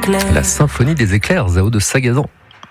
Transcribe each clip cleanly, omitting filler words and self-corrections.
éclairs. La symphonie des éclairs, Zao de Sagazan.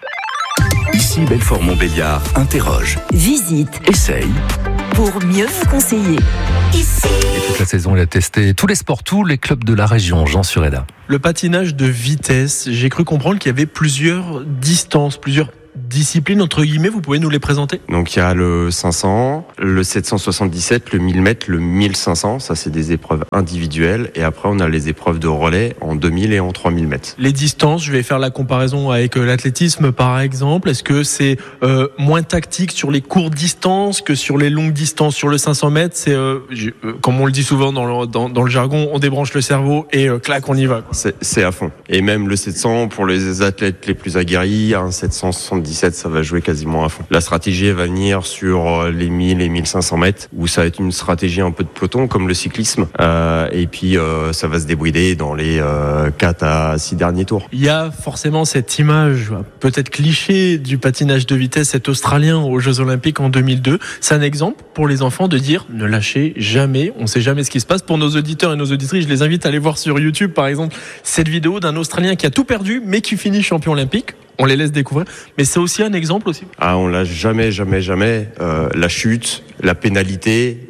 Ici Belfort-Montbéliard interroge, Visite essaye. pour mieux vous conseiller. Ici. Et toute la saison, il a testé tous les sports, tous les clubs de la région. Jean Sureda. Le patinage de vitesse, j'ai cru comprendre qu'il y avait plusieurs distances, plusieurs disciplines, entre guillemets, vous pouvez nous les présenter ? Donc il y a le 500, le 777, le 1000 mètres, le 1500, ça c'est des épreuves individuelles. Et après on a les épreuves de relais en 2000 et en 3000 mètres. Les distances, je vais faire la comparaison avec l'athlétisme par exemple. Est-ce que c'est moins tactique sur les courtes distances que sur les longues distances ? Sur le 500 mètres, c'est comme on le dit souvent dans le jargon, on débranche le cerveau et clac, on y va. C'est à fond. Et même le 700 pour les athlètes les plus aguerris, un 777, ça va jouer quasiment à fond. La stratégie elle va venir sur les 1000 et 1500 mètres où ça va être une stratégie un peu de peloton comme le cyclisme. Et puis ça va se débrouiller dans les 4 à 6 derniers tours. Il y a forcément cette image, peut-être cliché, du patinage de vitesse, cet Australien aux Jeux Olympiques en 2002. C'est un exemple pour les enfants de dire ne lâchez jamais, on ne sait jamais ce qui se passe. Pour nos auditeurs et nos auditrices, je les invite à aller voir sur YouTube par exemple cette vidéo d'un Australien qui a tout perdu mais qui finit champion olympique. On les laisse découvrir, mais c'est aussi un exemple aussi. Ah, on lâche jamais. La chute, la pénalité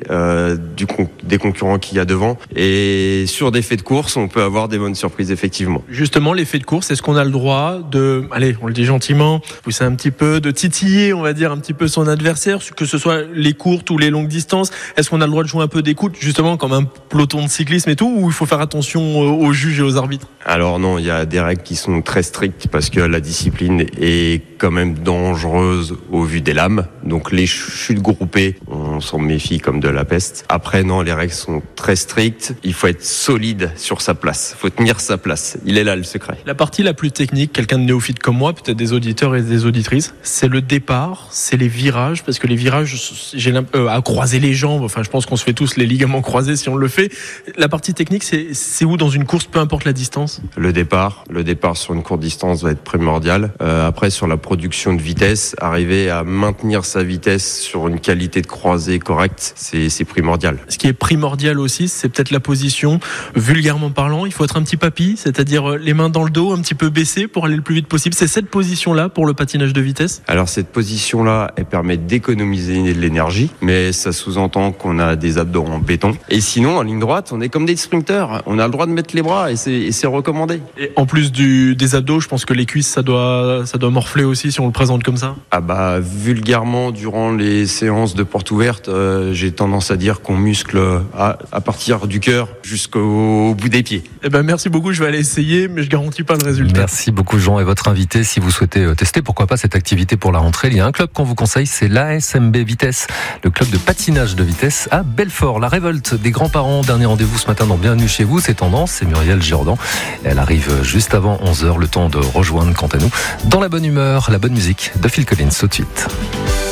des concurrents qu'il y a devant. Et sur des faits de course, on peut avoir des bonnes surprises, effectivement. Justement, les faits de course, est-ce qu'on a le droit de, allez, on le dit gentiment, pousser un petit peu, de titiller, on va dire, un petit peu son adversaire, que ce soit les courtes ou les longues distances? Est-ce qu'on a le droit de jouer un peu d'écoute, justement, comme un peloton de cyclisme et tout, ou il faut faire attention aux juges et aux arbitres? Alors non, il y a des règles qui sont très strictes parce que la discipline est quand même dangereuse au vu des lames. Donc les chutes groupées, on s'en méfie comme de la peste. Après non, les règles sont très strictes. Il faut être solide sur sa place. Il faut tenir sa place. Il est là le secret. La partie la plus technique, quelqu'un de néophyte comme moi, peut-être des auditeurs et des auditrices, c'est le départ, c'est les virages, parce que les virages, à croiser les jambes, enfin je pense qu'on se fait tous les ligaments croisés si on le fait. La partie technique, c'est où dans une course, peu importe la distance? Le départ sur une courte distance va être primordial. Après, sur la production de vitesse, arriver à maintenir sa vitesse sur une qualité de croisée correcte, c'est primordial. Ce qui est primordial aussi, c'est peut-être la position. Vulgairement parlant, il faut être un petit papy, c'est-à-dire les mains dans le dos, un petit peu baissées pour aller le plus vite possible. C'est cette position-là pour le patinage de vitesse? Alors cette position-là, elle permet d'économiser de l'énergie, mais ça sous-entend qu'on a des abdos en béton. Et sinon, en ligne droite, on est comme des sprinteurs. On a le droit de mettre les bras et c'est recommandé. Et en plus des abdos, je pense que les cuisses, ça doit morfler aussi si on le présente comme ça? Ah bah vulgairement durant les séances de porte ouverte, j'ai tendance à dire qu'on muscle à partir du cœur jusqu'au bout des pieds. Eh ben merci beaucoup, je vais aller essayer, mais je garantis pas de résultat. Merci beaucoup Jean, et votre invité, si vous souhaitez tester pourquoi pas cette activité pour la rentrée, il y a un club qu'on vous conseille, c'est l'ASMB Vitesse, le club de patinage de vitesse à Belfort. La révolte des grands-parents, dernier rendez-vous ce matin dans Bienvenue chez vous, c'est Tendance, c'est Muriel Giraudan. Elle arrive juste avant 11h, le temps de rejoindre quant à nous dans la bonne humeur, la bonne musique de Phil Collins tout de suite.